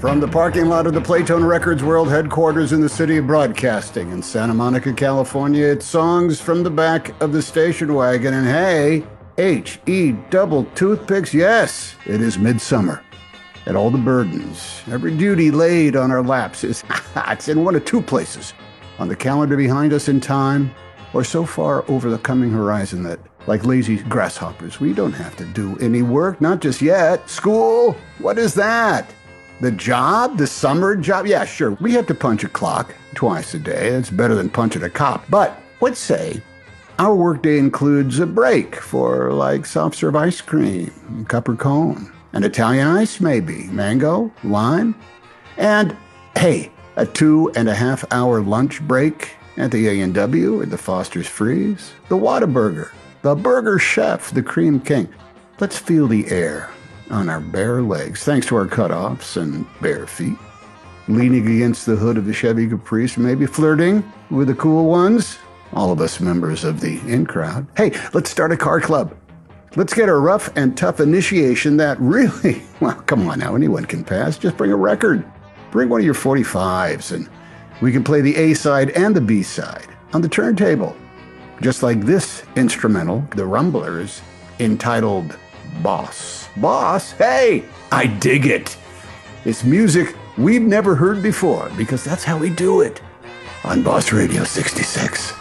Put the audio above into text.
From the parking lot of the Playtone Records World Headquarters in the city of broadcasting in Santa Monica, California, it's songs from the back of the station wagon. And hey, H-E double toothpicks, yes, it is midsummer. And all the burdens, every duty laid on our laps is it's in one of two places. On the calendar behind us in time, or so far over the coming horizon that, like lazy grasshoppers, we don't have to do any work, not just yet. School, what is that? The job? The summer job? Yeah, sure, we have to punch a clock twice a day. It's better than punching a cop. But let's say our workday includes a break for, like, soft serve ice cream, cup or cone, an Italian ice maybe, mango, lime, and, hey, a 2.5 hour lunch break at the A&W or the Foster's Freeze, the Whataburger, the Burger Chef, the Cream King. Let's feel the air on our bare legs, thanks to our cutoffs and bare feet, leaning against the hood of the Chevy Caprice, maybe flirting with the cool ones, all of us members of the in-crowd. Hey, let's start a car club. Let's get a rough and tough initiation that really, well, come on now, anyone can pass. Just bring a record. Bring one of your 45s, and we can play the A side and the B side on the turntable. Just like this instrumental, The Rumblers, entitled Boss. Boss? Hey, I dig it. It's music we've never heard before, because that's how we do it on Boss Radio 66.